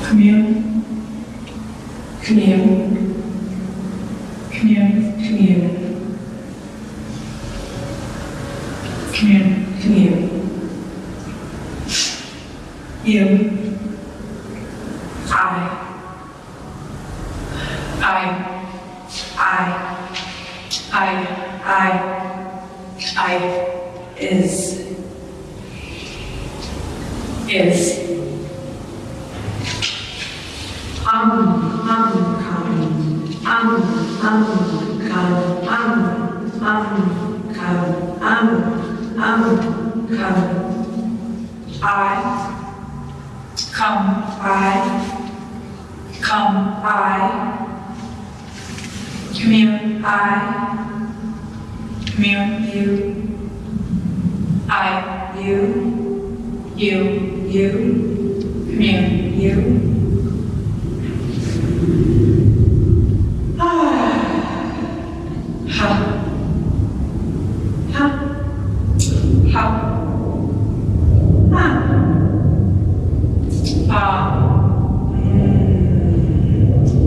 Commune, commune, commune, commune, commune, commune. You, I, is. Commune, commune, you, commune, you. Ha.